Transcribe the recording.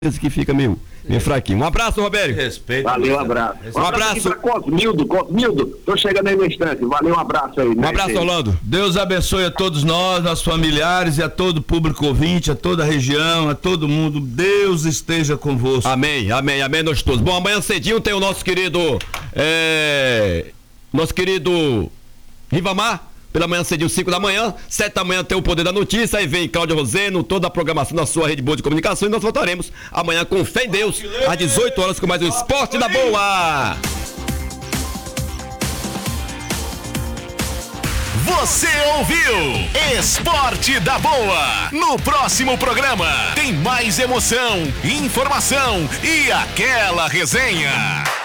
que fica meio fraquinho. Um abraço, Robério. Respeito. Valeu, um abraço. Um abraço. Cosmildo, tô chegando aí no instante. Valeu, um abraço aí. Um abraço, Orlando. Deus abençoe a todos nós, nossos familiares e a todo o público ouvinte, a toda a região, a todo mundo. Deus esteja convosco. Amém, nós todos. Bom, amanhã cedinho tem o nosso querido Rivamar. Pela manhã cedinho, 5 da manhã, 7 da manhã tem o Poder da Notícia, aí vem Cláudio Roseno, toda a programação da sua rede boa de comunicação, e nós voltaremos amanhã com fé em Deus, às 18 horas com mais um Esporte da Boa. Você ouviu Esporte da Boa. No próximo programa tem mais emoção, informação e aquela resenha.